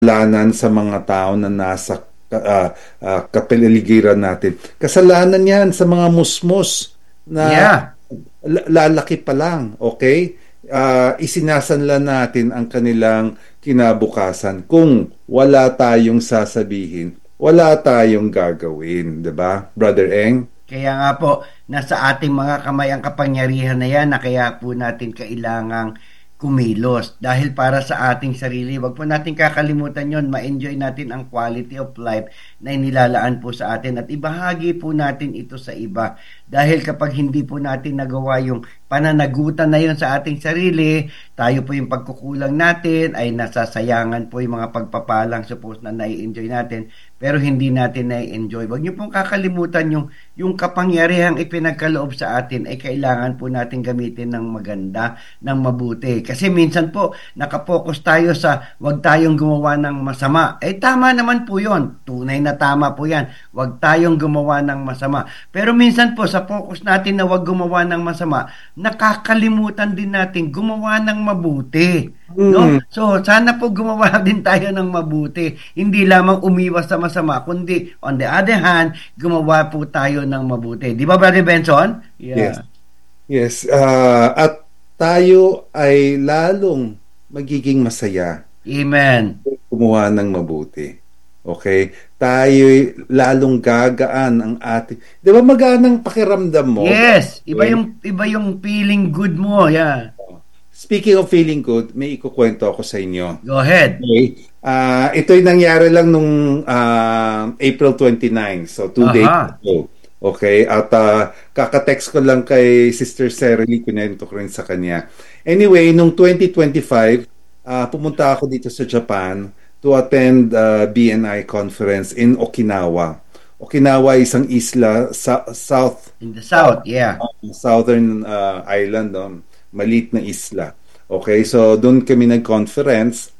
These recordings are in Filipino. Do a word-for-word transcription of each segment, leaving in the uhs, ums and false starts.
kasalanan sa mga tao na nasa uh, uh, kapaligiran natin. Kasalanan yan sa mga musmos na Yeah. lalaki pa lang, okay? Uh, isinasanla natin ang kanilang kinabukasan. Kung wala tayong sasabihin, wala tayong gagawin, 'di ba? Brother Eng? Kaya nga po, nasa ating mga kamay ang kapangyarihan na yan na kaya po natin kailangang kumilos. Dahil para sa ating sarili, wag po natin kakalimutan yon, ma-enjoy natin ang quality of life na inilalaan po sa atin at ibahagi po natin ito sa iba. Dahil kapag hindi po natin nagawa yung pananagutan na yon sa ating sarili, tayo po yung pagkukulang natin ay nasasayangan po yung mga pagpapalang suppose na nai-enjoy natin pero hindi natin nai-enjoy. Wag niyo pong kakalimutan yung yung kapangyarihang ipinagkaloob sa atin ay kailangan po natin gamitin ng maganda, ng mabuti. Kasi minsan po, nakapokus tayo sa wag tayong gumawa ng masama. Eh tama naman po yon. Tunay na tama po yan. Wag tayong gumawa ng masama. Pero minsan po, sa focus natin na wag gumawa ng masama, nakakalimutan din natin gumawa ng mabuti. No? Hmm. So, sana po gumawa din tayo ng mabuti. Hindi lamang umiwas sa masama, kundi on the other hand, gumawa po tayo ng mabuti. Di ba, Brother Benson? Yes. Yeah. Yes. Uh, at tayo ay lalong magiging masaya. Amen. Gumawa ng mabuti. Okay? Tayo lalong gagaan ang ating... Di ba magaan ang pakiramdam mo? Yes. Iba Okay? yung, iba yung feeling good mo. Yeah. Speaking of feeling good, may ikukwento ako sa inyo. Go ahead. Okay? Uh, ito'y nangyari lang nung uh, April twenty-ninth. So, two Aha. days ago. Okay? At uh, kakatext ko lang kay Sister Sarah Lee, kunento ko rin sa kanya. Anyway, nung twenty twenty-five, uh, pumunta ako dito sa Japan to attend uh, B N I conference in Okinawa. Okinawa ay isang isla sa south In the south, yeah. uh, southern uh, island, no? Maliit na isla. Okay, so doon kami nag-conference.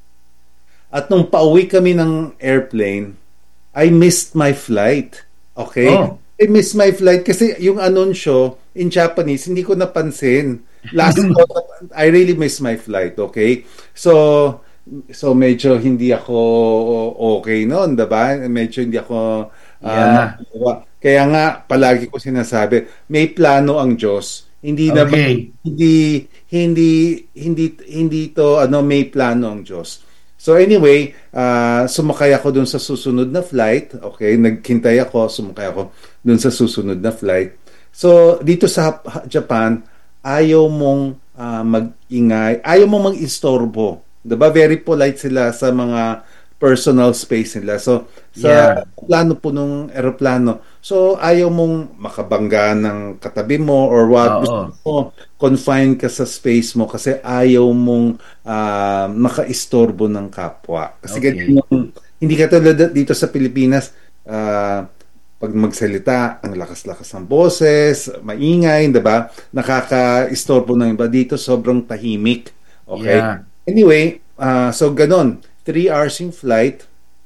At nung pauwi kami ng airplane, I missed my flight. Okay? Oh. I missed my flight kasi yung anunsyo in Japanese, hindi ko napansin. Last I really missed my flight, okay? So, so medyo hindi ako okay noon, diba? Medyo hindi ako uh, Yeah. kaya nga palagi ko sinasabi, may plano ang Diyos. Hindi na Okay. hindi hindi hindi hindi to ano, may plano ang Diyos. So anyway, uh, sumakay ako dun sa susunod na flight. Okay, naghintay ako, sumakay ako dun sa susunod na flight. So dito sa Japan, ayaw mong uh, mag-ingay, ayaw mong mag-istorbo. Diba? Very polite sila sa mga personal space nila. So, sa Yeah. plano po nung eroplano, so ayaw mong makabangga ng katabi mo or what. Oo. Gusto mo, confine ka sa space mo kasi ayaw mong uh, makaistorbo ng kapwa. Kasi Okay. ganyan yung, hindi katulad dito sa Pilipinas, uh, pag magsalita, ang lakas-lakas ng boses, maingay, diba? Nakaka-istorbo ng iba. Dito, sobrang tahimik. Okay? Yeah. Anyway, uh, so ganon. Three hours yung flight.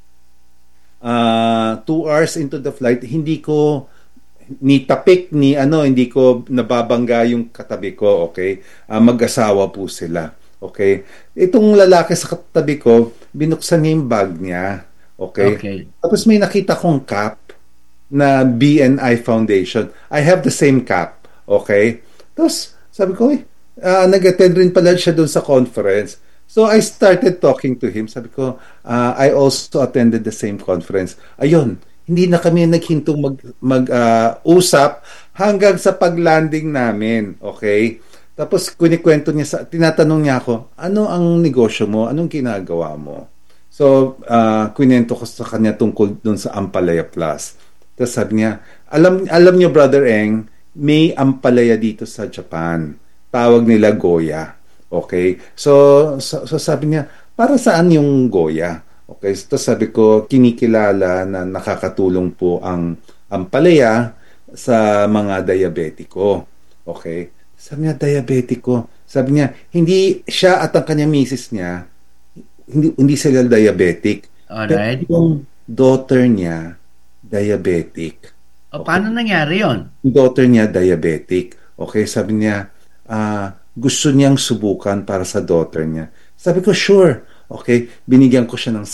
Uh, two hours into the flight, hindi ko ni tapik, ni ano, hindi ko nababangga yung katabi ko, okay? Uh, mag-asawa po sila, okay? Itong lalaki sa katabi ko, binuksan niya yung bag niya, okay? Okay. Tapos may nakita kong cap na B N I Foundation. I have the same cap, okay? Tapos, sabi ko, eh, uh, nag-attend rin pala siya doon sa conference. So, I started talking to him. Sabi ko, uh, I also attended the same conference. Ayun, hindi na kami naghintong mag-usap mag, uh, usap hanggang sa pag-landing namin, okay? Tapos, kunikwento niya, sa, tinatanong niya ako, ano ang negosyo mo? Anong ginagawa mo? So, uh, kwento ko sa kanya tungkol dun sa Ampalaya Plus. Tapos sabi niya, alam, alam niyo, Brother Eng, may Ampalaya dito sa Japan. Tawag nila Goya. Okay? So, so, so sabi niya, para saan yung Goya? Okay? So sabi ko, kinikilala na nakakatulong po ang Ampalaya sa mga diabetiko. Okay? Sabi niya, diabetiko. Sabi niya, hindi siya at ang kanyang misis niya, hindi, hindi sila diabetic. Alright. Pero yung daughter niya, diabetic. O, paano nangyari yon? Yung daughter niya, diabetic. Okay? Sabi niya, ah, uh, gusto niyang subukan para sa daughter niya. Sabi ko, sure. Okay? Binigyan ko siya ng